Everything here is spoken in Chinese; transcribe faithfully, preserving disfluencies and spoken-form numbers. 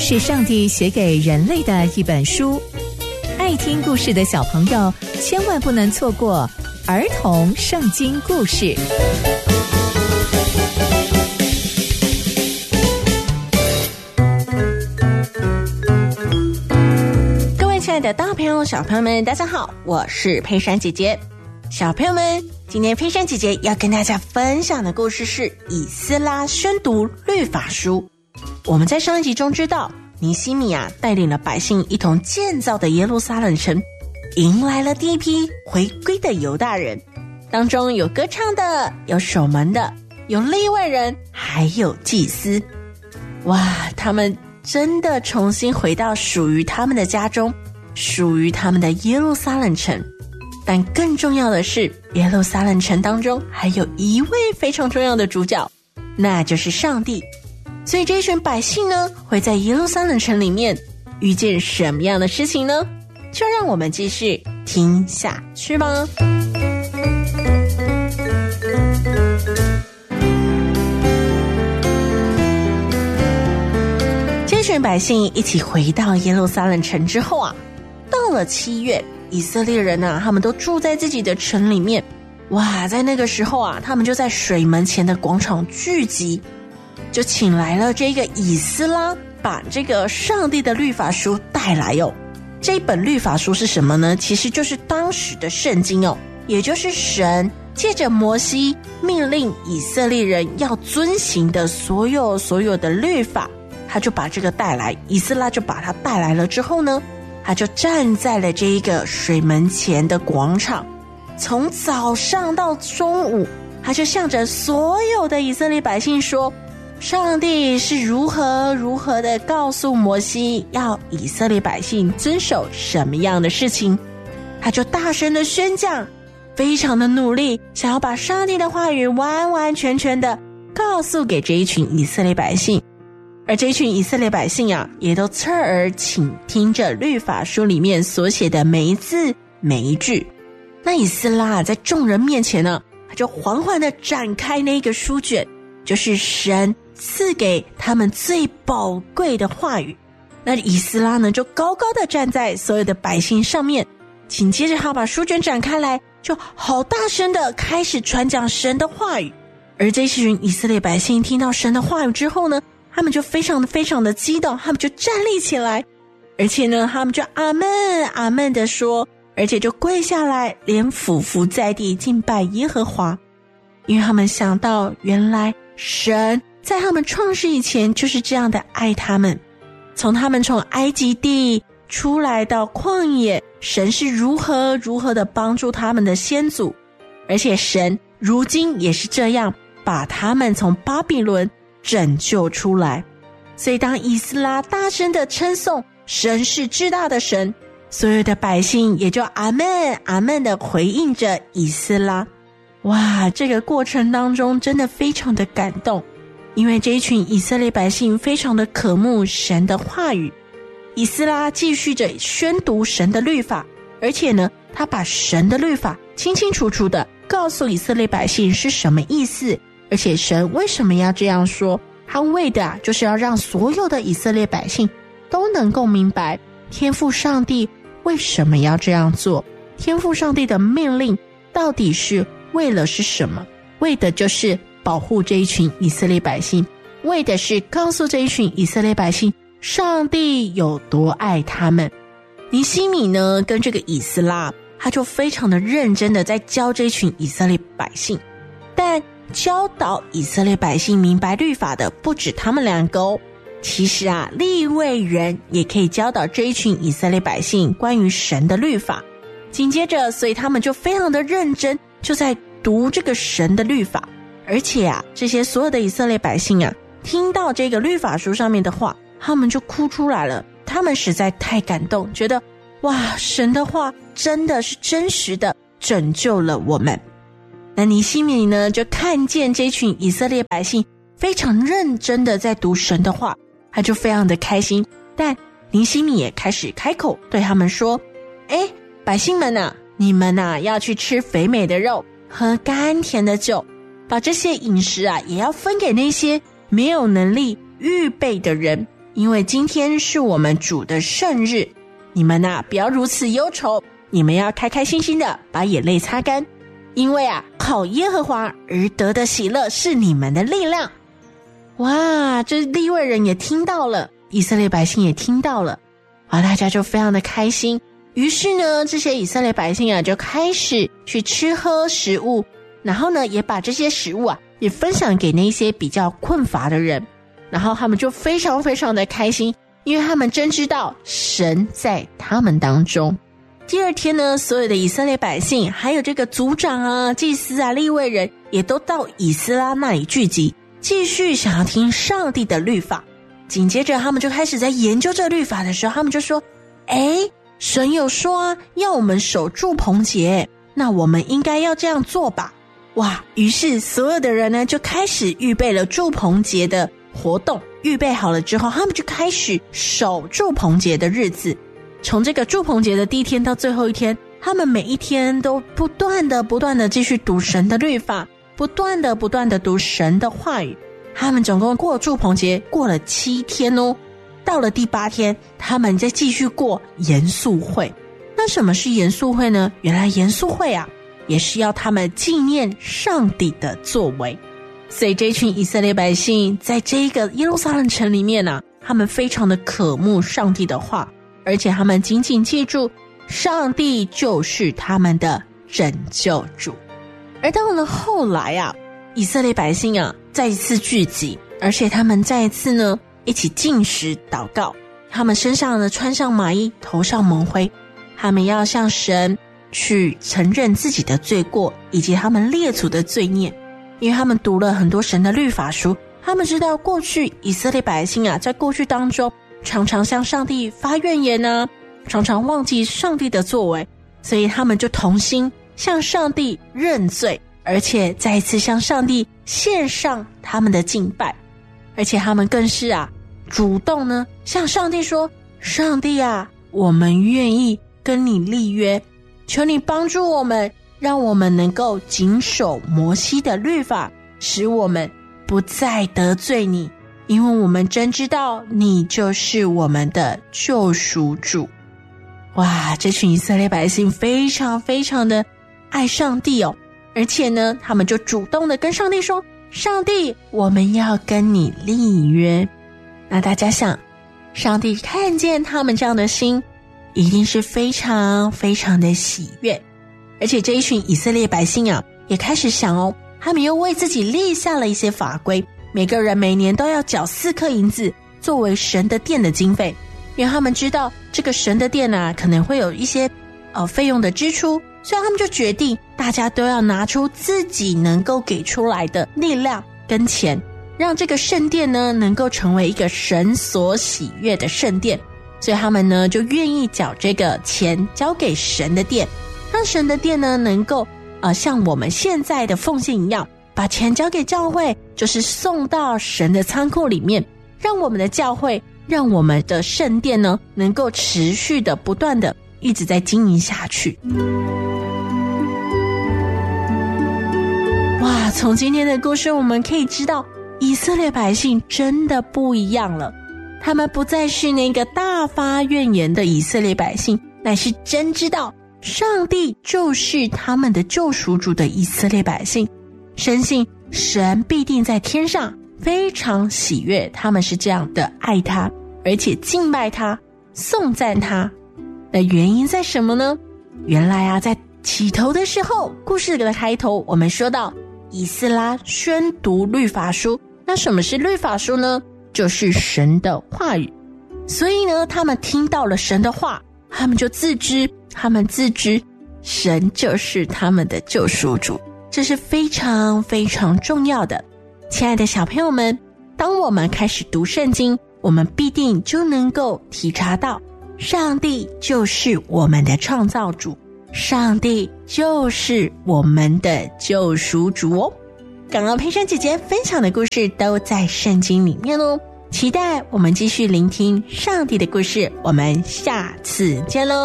是上帝写给人类的一本书，爱听故事的小朋友千万不能错过儿童圣经故事。 各位亲爱的大朋友小朋友们，大家好，我是佩珊姐姐。小朋友们，今天佩珊姐姐要跟大家分享的故事是以斯拉宣读律法书。我们在上一集中知道，尼希米啊带领了百姓一同建造的耶路撒冷城，迎来了第一批回归的犹大人，当中有歌唱的，有守门的，有利未人，还有祭司。哇，他们真的重新回到属于他们的家中，属于他们的耶路撒冷城。但更重要的是，耶路撒冷城当中还有一位非常重要的主角，那就是上帝。所以这一群百姓呢，会在耶路撒冷城里面遇见什么样的事情呢？就让我们继续听下去吧。这群百姓一起回到耶路撒冷城之后啊，到了七月，以色列人啊，他们都住在自己的城里面。哇，在那个时候啊，他们就在水门前的广场聚集，就请来了这个以斯拉，把这个上帝的律法书带来哦。这一本律法书是什么呢？其实就是当时的圣经哦，也就是神借着摩西命令以色列人要遵行的所有所有的律法，他就把这个带来，以斯拉就把它带来了之后呢，他就站在了这一个水门前的广场，从早上到中午，他就向着所有的以色列百姓说，上帝是如何如何的告诉摩西要以色列百姓遵守什么样的事情，他就大声的宣讲，非常的努力，想要把上帝的话语完完全全的告诉给这一群以色列百姓。而这一群以色列百姓啊，也都侧耳倾听着律法书里面所写的每一字每一句。那以斯拉在众人面前呢，他就缓缓的展开那个书卷，就是神赐给他们最宝贵的话语。那以斯拉呢，就高高的站在所有的百姓上面，紧接着他把书卷展开来，就好大声的开始传讲神的话语。而这群以色列百姓听到神的话语之后呢，他们就非常的非常的激动，他们就站立起来，而且呢，他们就阿们阿们的说，而且就跪下来，连俯伏在地敬拜耶和华。因为他们想到，原来神在他们创世以前就是这样的爱他们，从他们从埃及地出来到旷野，神是如何如何的帮助他们的先祖，而且神如今也是这样把他们从巴比伦拯救出来。所以当以斯拉大声的称颂神是至大的神，所有的百姓也就阿们阿们的回应着以斯拉。哇，这个过程当中真的非常的感动，因为这一群以色列百姓非常的渴慕神的话语。以斯拉继续着宣读神的律法，而且呢，他把神的律法清清楚楚的告诉以色列百姓是什么意思，而且神为什么要这样说，他为的啊，就是要让所有的以色列百姓都能够明白天父上帝为什么要这样做，天父上帝的命令到底是为了是什么，为的就是保护这一群以色列百姓，为的是告诉这一群以色列百姓上帝有多爱他们。尼希米呢，跟这个以斯拉，他就非常的认真的在教这一群以色列百姓。但教导以色列百姓明白律法的不止他们两个哦，其实啊，利未人也可以教导这一群以色列百姓关于神的律法。紧接着，所以他们就非常的认真，就在读这个神的律法。而且啊，这些所有的以色列百姓啊，听到这个律法书上面的话，他们就哭出来了。他们实在太感动，觉得哇，神的话真的是真实的拯救了我们。那尼希米呢，就看见这群以色列百姓非常认真的在读神的话，他就非常的开心。但尼希米也开始开口对他们说，诶，百姓们啊，你们啊要去吃肥美的肉，喝甘甜的酒，把这些饮食啊也要分给那些没有能力预备的人， 因为今天是我们主的圣日，你们啊不要如此忧愁，你们要开开心心的把眼泪擦干，因为啊靠耶和华而得的喜乐是你们的力量。哇，这利未人也听到了，以色列百姓也听到了，啊，大家就非常的开心。于是呢，这些以色列百姓啊就开始去吃喝食物，然后呢也把这些食物啊也分享给那些比较困乏的人，然后他们就非常非常的开心，因为他们真知道神在他们当中。第二天呢，所有的以色列百姓还有这个族长啊、祭司啊、利未人也都到以斯拉那里聚集，继续想要听上帝的律法。紧接着他们就开始在研究这律法的时候，他们就说，诶，神有说啊，要我们守住棚节，那我们应该要这样做吧。哇，于是所有的人呢就开始预备了住棚节的活动，预备好了之后，他们就开始守住棚节的日子。从这个住棚节的第一天到最后一天，他们每一天都不断的不断的继续读神的律法，不断的不断的读神的话语。他们总共过住棚节过了七天哦，到了第八天，他们再继续过严肃会。那什么是严肃会呢？原来严肃会啊，也是要他们纪念上帝的作为。所以这群以色列百姓在这个耶路撒冷城里面啊，他们非常的渴慕上帝的话，而且他们紧紧记住上帝就是他们的拯救主。而到了后来啊，以色列百姓啊再一次聚集，而且他们再一次呢一起禁食祷告，他们身上呢穿上麻衣，头上蒙灰，他们要向神去承认自己的罪过以及他们列祖的罪孽。因为他们读了很多神的律法书，他们知道过去以色列百姓啊在过去当中常常向上帝发怨言啊，常常忘记上帝的作为，所以他们就同心向上帝认罪，而且再一次向上帝献上他们的敬拜。而且他们更是啊主动呢向上帝说，上帝啊，我们愿意跟你立约，求你帮助我们，让我们能够谨守摩西的律法，使我们不再得罪你，因为我们真知道你就是我们的救赎主。哇，这群以色列百姓非常非常的爱上帝哦，而且呢他们就主动的跟上帝说，上帝，我们要跟你立约。那大家想，上帝看见他们这样的心，一定是非常非常的喜悦。而且这一群以色列百姓啊也开始想哦，他们又为自己立下了一些法规，每个人每年都要缴四颗银子作为神的殿的经费，因为他们知道这个神的殿啊可能会有一些呃费用的支出，所以他们就决定大家都要拿出自己能够给出来的力量跟钱，让这个圣殿呢能够成为一个神所喜悦的圣殿。所以他们呢就愿意缴这个钱交给神的殿，让神的殿呢能够呃像我们现在的奉献一样，把钱交给教会，就是送到神的仓库里面，让我们的教会，让我们的圣殿呢能够持续的不断的一直在经营下去。哇，从今天的故事我们可以知道，以色列百姓真的不一样了，他们不再是那个大发怨言的以色列百姓，乃是真知道上帝就是他们的救赎主的以色列百姓，深信神必定在天上非常喜悦他们是这样的爱他，而且敬拜他，颂赞他。那原因在什么呢？原来啊，在起头的时候，故事的开头我们说到以斯拉宣读律法书。那什么是律法书呢？就是神的话语。所以呢，他们听到了神的话，他们就自知他们自知神就是他们的救赎主，这是非常非常重要的。亲爱的小朋友们，当我们开始读圣经，我们必定就能够体察到上帝就是我们的创造主，上帝就是我们的救赎主哦。刚刚佩珊姐姐分享的故事都在圣经里面哦，期待我们继续聆听上帝的故事，我们下次见喽。